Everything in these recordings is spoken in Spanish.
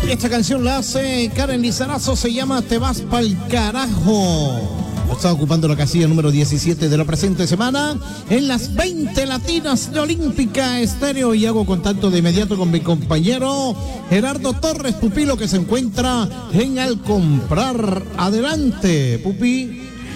Esta canción la hace Karen Lizarazo, se llama Te vas pa'l carajo. Está ocupando la casilla número 17 de la presente semana en las 20 latinas de Olímpica Estéreo, y hago contacto de inmediato con mi compañero Gerardo Torres, pupilo, que se encuentra en Al Comprar. Adelante, pupi.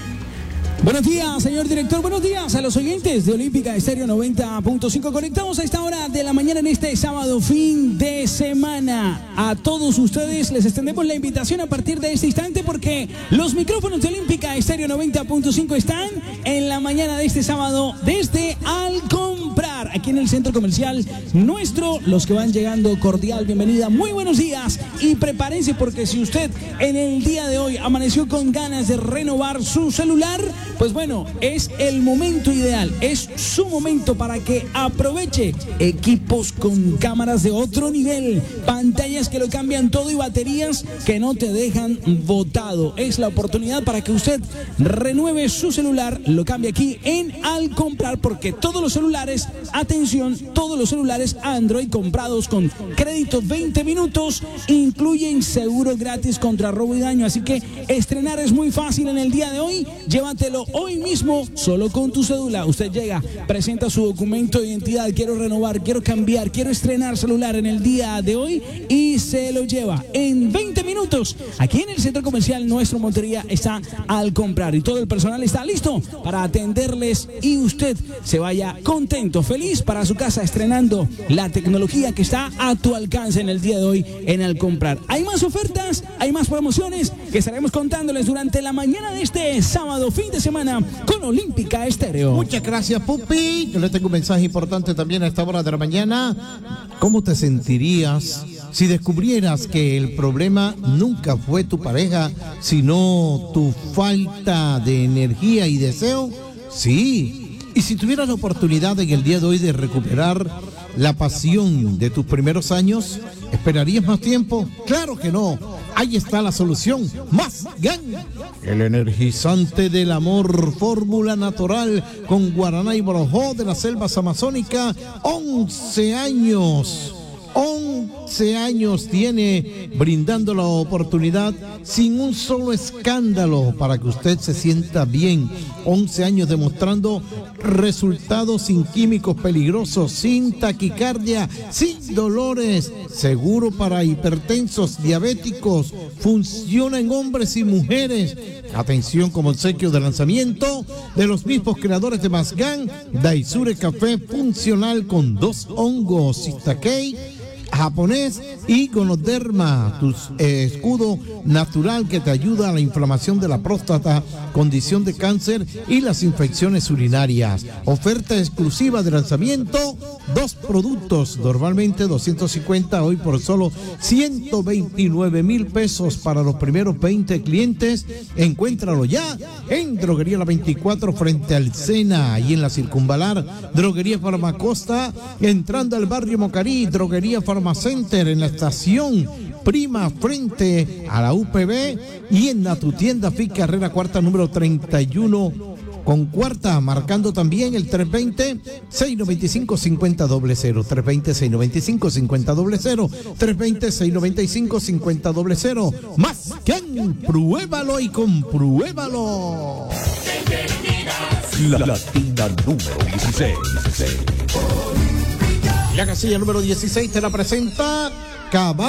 Buenos días, señor director. Buenos días a los oyentes de Olímpica Estéreo 90.5. Conectamos a esta hora de la mañana en este sábado, fin de semana. A todos ustedes les extendemos la invitación a partir de este instante, porque los micrófonos de Olímpica Estéreo 90.5 están en la mañana de este sábado desde Al Comprar, aquí en el centro comercial nuestro. Los que van llegando, cordial bienvenida, muy buenos días, y prepárense, porque si usted en el día de hoy amaneció con ganas de renovar su celular, pues bueno, es el momento ideal, es su momento para que aproveche equipos con cámaras de otro nivel, pantallas que lo cambian todo y baterías que no te dejan botado. Es la oportunidad para que usted renueve su celular, lo cambie aquí en Al Comprar, porque todos los celulares, atención, todos los celulares Android comprados con crédito 20 minutos incluyen seguro gratis contra robo y daño. Así que estrenar es muy fácil en el día de hoy. Llévatelo hoy mismo, solo con tu cédula. Usted llega, presenta su documento de identidad: quiero renovar, quiero cambiar, quiero estrenar celular en el día de hoy, y se lo lleva en 20 minutos. Aquí en el centro comercial nuestro Montería está Al Comprar, y todo el personal está listo para atenderles, y usted se vaya contento, feliz para su casa, estrenando la tecnología que está a tu alcance en el día de hoy en Al Comprar. Hay más ofertas, hay más promociones que estaremos contándoles durante la mañana de este sábado, fin de semana, con Olímpica Estéreo. Muchas gracias, pupi. Yo le tengo un mensaje importante también a esta hora de la mañana. ¿Cómo te sentirías si descubrieras que el problema nunca fue tu pareja, sino tu falta de energía y deseo? Sí. Y si tuvieras la oportunidad en el día de hoy de recuperar la pasión de tus primeros años, ¿esperarías más tiempo? Claro que no. Ahí está la solución. Más Gan, el energizante del amor, fórmula natural con guaraná y borojó de las selvas amazónicas. 11 años. 11 años tiene brindando la oportunidad sin un solo escándalo para que usted se sienta bien. 11 años demostrando resultados sin químicos peligrosos, sin taquicardia, sin dolores, seguro para hipertensos, diabéticos, funciona en hombres y mujeres. Atención, como obsequio de lanzamiento de los mismos creadores de Mazgán, Daisure Café funcional con 2 hongos, Sistakei japonés y Gonoderma, tu escudo natural que te ayuda a la inflamación de la próstata, condición de cáncer y las infecciones urinarias. Oferta exclusiva de lanzamiento: 2 productos, normalmente 250, hoy por solo 129,000 pesos para los primeros 20 clientes. Encuéntralo ya en Droguería La 24 frente al Sena, y en la Circunvalar, Droguería Farmacosta, entrando al barrio Mocarí, Droguería Farmacenter en la estación Prima frente a la UPB, y en la tu tienda FIC Carrera Cuarta número 31 con cuarta, marcando también el 320-695-5000, 320-695-5000, 320-695-5000. Más que pruébalo y compruébalo. La Latina número 16. La casilla número 16 te la presenta Cabal.